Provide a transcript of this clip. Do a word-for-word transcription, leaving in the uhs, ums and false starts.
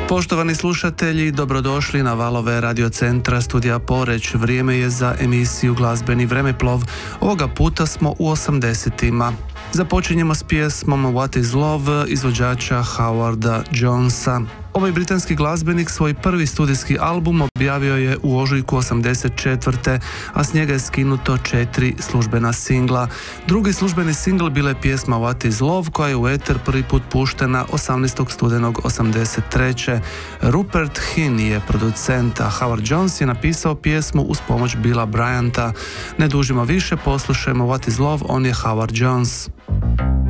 Poštovani slušatelji, dobrodošli na valove Radio Centra Studija Poreć. Vrijeme je za emisiju Glazbeni vremeplov. Ovoga puta smo u osamdesetima. Započinjemo s pjesmom What is Love izvođača Howarda Jonesa. Ovaj britanski glazbenik svoj prvi studijski album objavio je u ožujku osamdeset četvrte. a s njega je skinuto četiri službena singla. Drugi službeni singl bila je pjesma What is Love, koja je u eter prvi put puštena osamnaestog studenog osamdeset treće. Rupert Hinn je producent, a Howard Jones je napisao pjesmu uz pomoć Billa Bryanta. Ne dužimo više, poslušajmo What is Love, on je Howard Jones.